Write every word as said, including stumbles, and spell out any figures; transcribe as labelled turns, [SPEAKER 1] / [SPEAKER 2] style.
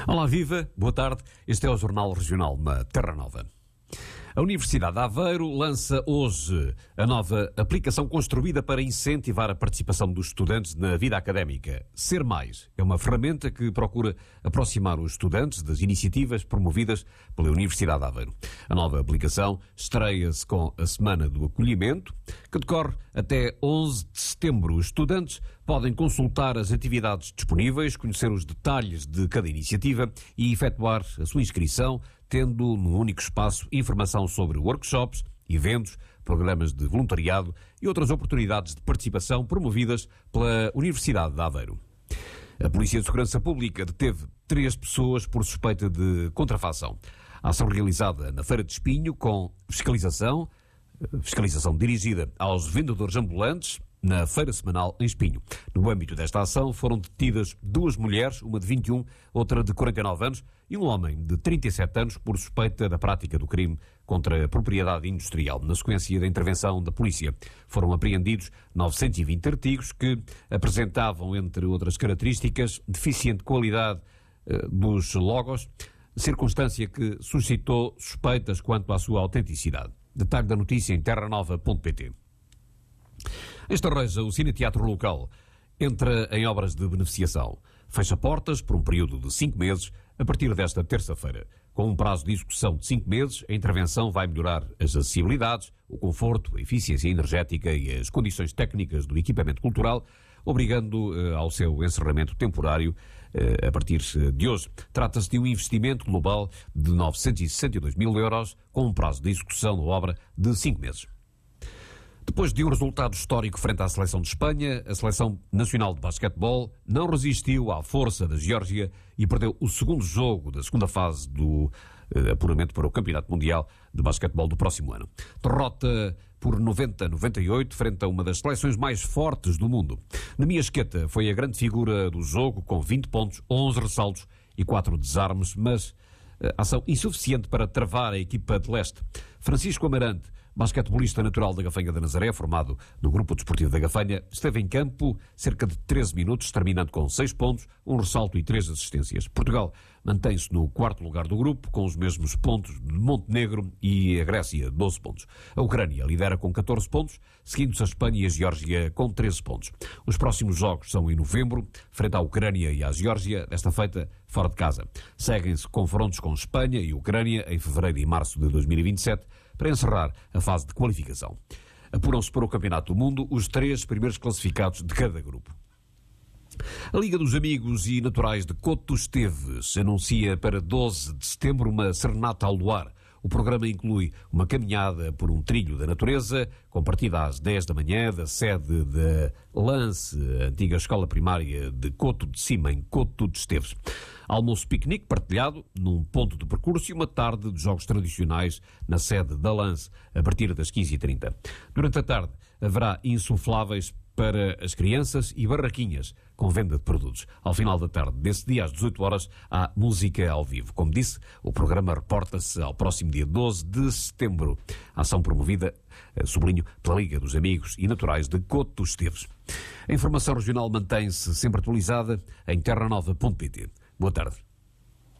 [SPEAKER 1] Olá, viva, boa tarde. Este é o Jornal Regional na Terra Nova. A Universidade de Aveiro lança hoje a nova aplicação construída para incentivar a participação dos estudantes na vida académica. Ser Mais é uma ferramenta que procura aproximar os estudantes das iniciativas promovidas pela Universidade de Aveiro. A nova aplicação estreia-se com a Semana do Acolhimento, que decorre até onze de setembro. Os estudantes podem consultar as atividades disponíveis, conhecer os detalhes de cada iniciativa e efetuar a sua inscrição, tendo num único espaço informação sobre workshops, eventos, programas de voluntariado e outras oportunidades de participação promovidas pela Universidade de Aveiro. A Polícia de Segurança Pública deteve três pessoas por suspeita de contrafação. A ação realizada na Feira de Espinho com fiscalização, fiscalização dirigida aos vendedores ambulantes na Feira Semanal em Espinho. No âmbito desta ação foram detidas duas mulheres, uma de vinte e um, outra de quarenta e nove anos, e um homem de trinta e sete anos por suspeita da prática do crime contra a propriedade industrial. Na sequência da intervenção da polícia, foram apreendidos novecentos e vinte artigos que apresentavam, entre outras características, deficiente qualidade eh, dos logos, circunstância que suscitou suspeitas quanto à sua autenticidade. Detalhe da notícia em terra nova ponto pt. Em Estarreja, o Cineteatro local entra em obras de beneficiação. Fecha portas por um período de cinco meses a partir desta terça-feira. Com um prazo de execução de cinco meses, a intervenção vai melhorar as acessibilidades, o conforto, a eficiência energética e as condições técnicas do equipamento cultural, obrigando uh, ao seu encerramento temporário uh, a partir de hoje. Trata-se de um investimento global de novecentos e sessenta e dois mil euros, com um prazo de execução da obra de cinco meses. Depois de um resultado histórico frente à seleção de Espanha, a Seleção Nacional de Basquetebol não resistiu à força da Geórgia e perdeu o segundo jogo da segunda fase do eh, apuramento para o Campeonato Mundial de Basquetebol do próximo ano. Derrota por noventa a noventa e oito frente a uma das seleções mais fortes do mundo. Nemias Queta foi a grande figura do jogo, com vinte pontos, onze ressaltos e quatro desarmes, mas eh, ação insuficiente para travar a equipa de leste. Francisco Amarante, basquetebolista natural da Gafanha da Nazaré, formado no Grupo Desportivo da Gafanha, esteve em campo cerca de treze minutos, terminando com seis pontos, um ressalto e três assistências. Portugal mantém-se no quarto lugar do grupo, com os mesmos pontos de Montenegro e a Grécia, doze pontos. A Ucrânia lidera com catorze pontos, seguindo-se a Espanha e a Geórgia com treze pontos. Os próximos jogos são em novembro, frente à Ucrânia e à Geórgia, desta feita fora de casa. Seguem-se confrontos com Espanha e Ucrânia em fevereiro e março de dois mil e vinte e sete, para encerrar a fase de qualificação. Apuram-se para o Campeonato do Mundo os três primeiros classificados de cada grupo. A Liga dos Amigos e Naturais de Coto Esteves anuncia para doze de setembro uma serenata ao luar. O programa inclui uma caminhada por um trilho da natureza, com partida às dez da manhã da sede da Lance, a antiga escola primária de Coto de Cima, em Coto de Esteves. Almoço piquenique partilhado num ponto de percurso e uma tarde de jogos tradicionais na sede da Lance, a partir das quinze e trinta. Durante a tarde haverá insufláveis para as crianças e barraquinhas com venda de produtos. Ao final da tarde desse dia, às dezoito horas, há música ao vivo. Como disse, o programa reporta-se ao próximo dia doze de setembro. A ação promovida, sublinho, pela Liga dos Amigos e Naturais de Coto Esteves. A informação regional mantém-se sempre atualizada em terra nova ponto pt. Boa tarde.